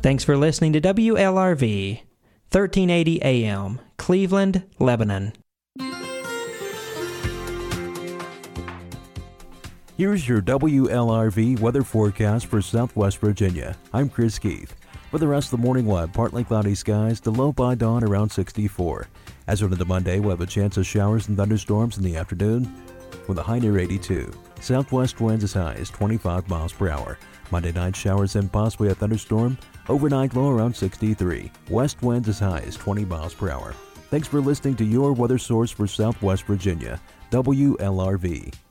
Thanks for listening to WLRV, 1380 AM, Cleveland, Lebanon. Here's your WLRV weather forecast for Southwest Virginia. I'm Chris Keith. For the rest of the morning, we'll have partly cloudy skies, the low by dawn around 64. As of the Monday, we'll have a chance of showers and thunderstorms in the afternoon with a high near 82. Southwest winds as high as 25 miles per hour. Monday night showers and possibly a thunderstorm. Overnight low around 63. West winds as high as 20 miles per hour. Thanks for listening to your weather source for Southwest Virginia, WLRV.